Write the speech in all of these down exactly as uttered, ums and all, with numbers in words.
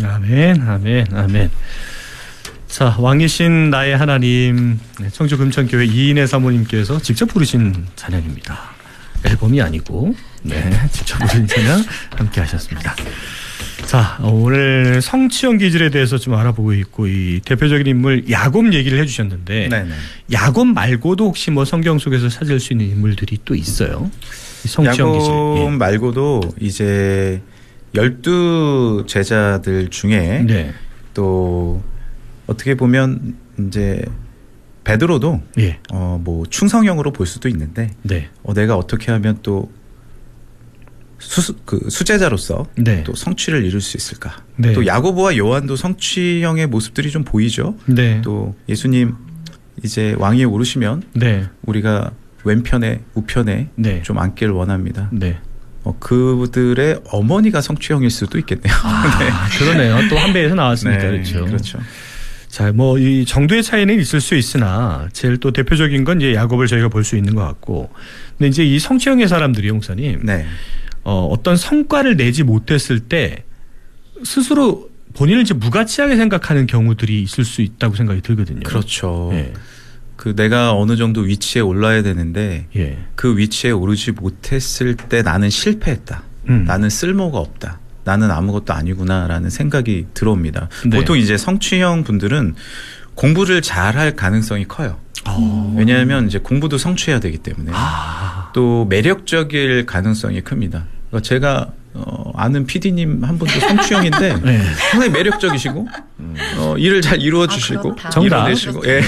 아멘, 아멘, 아멘. 자, 왕이신 나의 하나님, 청주 금천교회 이인혜 사모님께서 직접 부르신 찬양입니다. 앨범이 아니고, 네, 직접 부르신 찬양 함께 하셨습니다. 자, 오늘 성취형 기질에 대해서 좀 알아보고 있고, 이 대표적인 인물 야곱 얘기를 해주셨는데, 네네. 야곱 말고도 혹시 뭐 성경 속에서 찾을 수 있는 인물들이 또 있어요? 성취형 기질. 야곱 예. 말고도 이제 열두 제자들 중에 네. 또 어떻게 보면 이제 베드로도 예. 어 뭐 충성형으로 볼 수도 있는데 네. 어 내가 어떻게 하면 또 수, 그 수제자로서 네. 또 성취를 이룰 수 있을까? 네. 또 야고보와 요한도 성취형의 모습들이 좀 보이죠. 네. 또 예수님 이제 왕위에 오르시면 네. 우리가 왼편에 우편에 네. 좀 앉기를 원합니다. 네. 어, 그들의 어머니가 성취형일 수도 있겠네요. 아, 네. 그러네요. 또 한 배에서 나왔으니까 네. 그렇죠. 그렇죠. 자, 뭐 이 정도의 차이는 있을 수 있으나 제일 또 대표적인 건 이제 야곱을 저희가 볼 수 있는 것 같고, 근데 이제 이 성취형의 사람들이 목사님, 네. 어, 어떤 성과를 내지 못했을 때 스스로 본인을 이제 무가치하게 생각하는 경우들이 있을 수 있다고 생각이 들거든요. 그렇죠. 네. 그 내가 어느 정도 위치에 올라야 되는데 예. 그 위치에 오르지 못했을 때 나는 실패했다. 음. 나는 쓸모가 없다. 나는 아무것도 아니구나라는 생각이 들어옵니다. 네. 보통 이제 성취형 분들은 공부를 잘할 가능성이 커요. 오. 왜냐하면 이제 공부도 성취해야 되기 때문에 아. 또 매력적일 가능성이 큽니다. 그러니까 제가 어, 아는 피디님 한 분도 성취형인데 네. 상당히 매력적이시고 음. 어, 일을 잘 이루어 주시고 아, 이뤄내시고 예.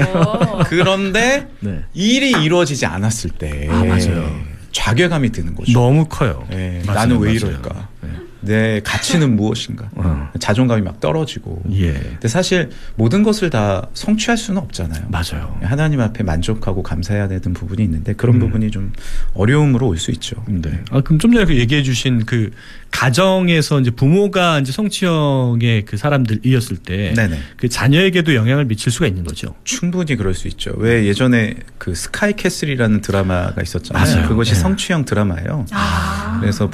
그런데 네. 일이 이루어지지 않았을 때 아, 맞아요. 좌괴감이 드는 거죠. 너무 커요. 예. 맞아요, 나는 왜 맞아요. 이럴까? 네. 내 가치는 무엇인가? 어. 자존감이 막 떨어지고. 예. 근데 사실 모든 것을 다 성취할 수는 없잖아요. 맞아요. 하나님 앞에 만족하고 감사해야 되는 부분이 있는데 그런 음. 부분이 좀 어려움으로 올 수 있죠. 네. 아, 그럼 좀 전에 얘기해 주신 그 가정에서 이제 부모가 이제 성취형의 그 사람들이었을 때 그 자녀에게도 영향을 미칠 수가 있는 거죠. 충분히 그럴 수 있죠. 왜 예전에 그 스카이캐슬이라는 드라마가 있었잖아요. 맞아요. 그것이 네. 성취형 드라마예요. 아. 그래서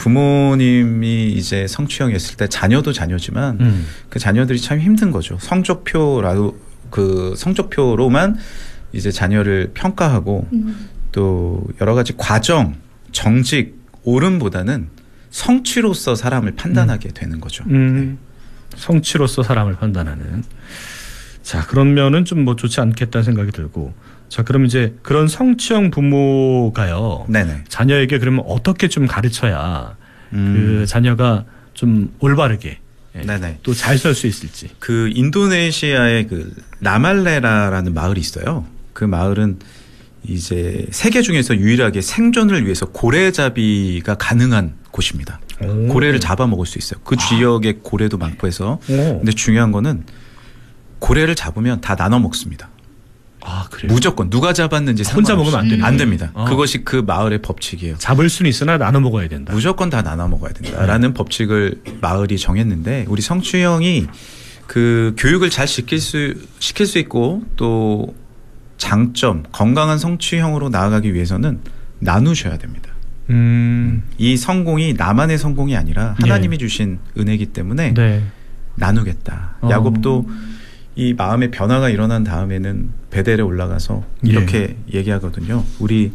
부모님이 이제 성취형이었을 때 자녀도 자녀지만 음. 그 자녀들이 참 힘든 거죠. 성적표라고 그 성적표로만 이제 자녀를 평가하고 음. 또 여러 가지 과정, 정직, 옳음보다는 성취로서 사람을 판단하게 음. 되는 거죠. 음. 성취로서 사람을 판단하는. 자, 그러면은 좀 뭐 좋지 않겠다는 생각이 들고. 자, 그럼 이제 그런 성취형 부모가요. 네네. 자녀에게 그러면 어떻게 좀 가르쳐야 음. 그 자녀가 좀 올바르게 또 잘 살 수 있을지. 그 인도네시아의 그 라말레라라는 마을이 있어요. 그 마을은 이제 세계 중에서 유일하게 생존을 위해서 고래잡이가 가능한 곳입니다. 오. 고래를 잡아먹을 수 있어요. 그 아. 지역에 고래도 많고 해서. 오. 근데 중요한 거는 고래를 잡으면 다 나눠 먹습니다. 아, 그래요? 무조건 누가 잡았는지 혼자 먹으면 안 되는 안 됩니다. 어. 그것이 그 마을의 법칙이에요. 잡을 수는 있으나 나눠 먹어야 된다. 무조건 다 나눠 먹어야 된다라는 네. 법칙을 마을이 정했는데 우리 성취형이 그 교육을 잘 시킬 수 시킬 수 있고 또 장점 건강한 성취형으로 나아가기 위해서는 나누셔야 됩니다. 음. 이 성공이 나만의 성공이 아니라 하나님이 네. 주신 은혜이기 때문에 네. 나누겠다. 어. 야곱도 이 마음의 변화가 일어난 다음에는 베델에 올라가서 이렇게 예. 얘기하거든요. 우리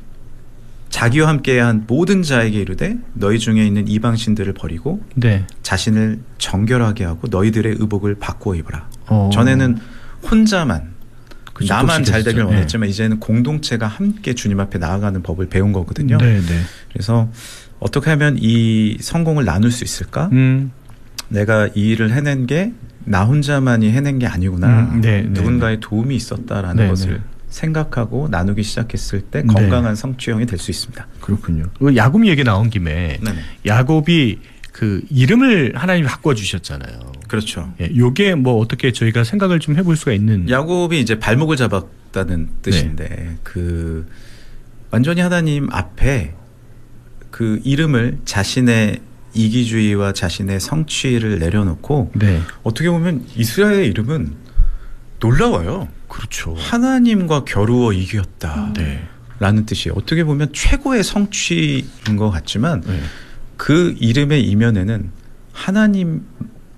자기와 함께한 모든 자에게 이르되 너희 중에 있는 이방신들을 버리고 네. 자신을 정결하게 하고 너희들의 의복을 바꾸어 입어라. 어. 전에는 혼자만 그렇죠. 나만 잘 되길 원했지만 네. 이제는 공동체가 함께 주님 앞에 나아가는 법을 배운 거거든요. 네, 네. 그래서 어떻게 하면 이 성공을 나눌 수 있을까? 음. 내가 이 일을 해낸 게 나 혼자만이 해낸 게 아니구나. 음, 네, 누군가의 네, 도움이 있었다라는 네, 것을 네. 생각하고 나누기 시작했을 때 건강한 네. 성취형이 될 수 있습니다. 그렇군요. 야곱 얘기 나온 김에 네네. 야곱이 그 이름을 하나님이 바꿔주셨잖아요. 그렇죠. 예, 요게 뭐 어떻게 저희가 생각을 좀 해볼 수가 있는. 야곱이 이제 발목을 잡았다는 뜻인데 네. 그 완전히 하나님 앞에 그 이름을 자신의 이기주의와 자신의 성취를 내려놓고 네. 어떻게 보면 이스라엘의 이름은 놀라워요. 그렇죠. 하나님과 겨루어 이겼다. 네. 라는 뜻이에요. 어떻게 보면 최고의 성취인 것 같지만 네. 그 이름의 이면에는 하나님의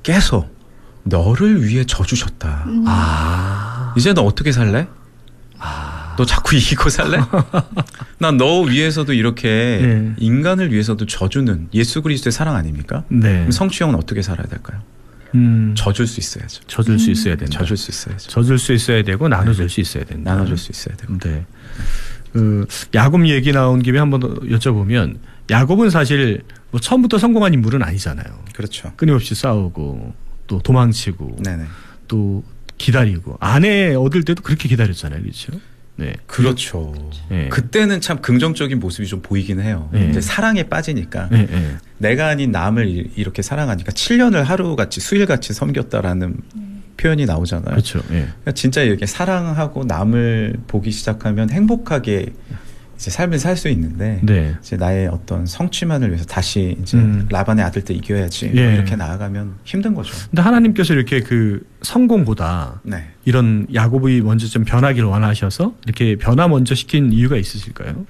깨서 너를 위해 져주셨다. 음. 아. 이제 너 어떻게 살래? 아. 너 자꾸 이기고 살래? 난 너 위해서도 이렇게 네. 인간을 위해서도 져주는 예수 그리스도의 사랑 아닙니까? 네. 그럼 성취형은 어떻게 살아야 될까요? 음. 져줄 수 있어야죠. 져줄 수 있어야 된다. 져줄 수 있어야죠. 져줄 수 있어야 되고 나눠줄 수 있어야 된다. 나눠줄 수 있어야 되고. 네. 그 야곱 얘기 나온 김에 한번 더 여쭤보면 야곱은 사실 뭐 처음부터 성공한 인물은 아니잖아요. 그렇죠. 끊임없이 싸우고 또 도망치고 네네. 또 기다리고 아내 얻을 때도 그렇게 기다렸잖아요, 그렇죠? 네. 그렇죠. 네. 그때는 참 긍정적인 모습이 좀 보이긴 해요. 네. 이제 사랑에 빠지니까 네, 네. 내가 아닌 남을 이- 이렇게 사랑하니까 칠 년을 하루같이 수일같이 섬겼다라는 표현이 나오잖아요. 그렇죠. 네. 그러니까 진짜 이렇게 사랑하고 남을 보기 시작하면 행복하게 이제 삶을 살 수 있는데 네. 이제 나의 어떤 성취만을 위해서 다시 이제 음. 라반의 아들 때 이겨야지 뭐 예. 이렇게 나아가면 힘든 거죠. 근데 하나님께서 이렇게 그 성공보다 네. 이런 야곱이 먼저 좀 변하기를 원하셔서 이렇게 변화 먼저 시킨 이유가 있으실까요?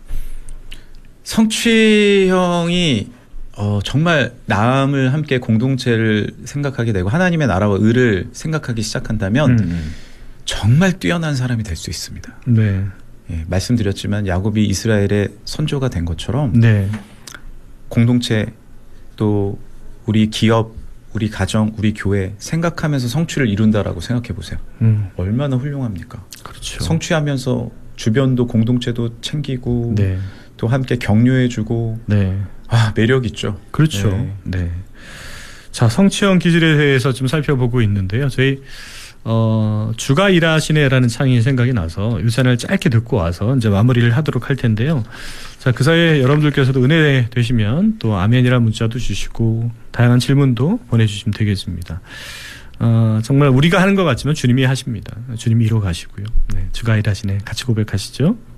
성취형이 어, 정말 남을 함께 공동체를 생각하게 되고 하나님의 나라와 의를 생각하기 시작한다면 음. 정말 뛰어난 사람이 될 수 있습니다. 네. 예, 말씀드렸지만 야곱이 이스라엘의 선조가 된 것처럼 네. 공동체 또 우리 기업, 우리 가정, 우리 교회 생각하면서 성취를 이룬다라고 생각해 보세요. 음. 얼마나 훌륭합니까? 그렇죠. 성취하면서 주변도 공동체도 챙기고 네. 또 함께 격려해주고 네. 아 매력 있죠. 그렇죠. 네. 네. 자, 성취형 기질에 대해서 좀 살펴보고 있는데요. 저희 어, 주가 일하시네라는 창이 생각이 나서 이 찬을 짧게 듣고 와서 이제 마무리를 하도록 할 텐데요. 자, 그 사이에 여러분들께서도 은혜 되시면 또 아멘이라는 문자도 주시고 다양한 질문도 보내주시면 되겠습니다. 어, 정말 우리가 하는 것 같지만 주님이 하십니다. 주님이 이루어 가시고요. 네, 주가 일하시네 같이 고백하시죠.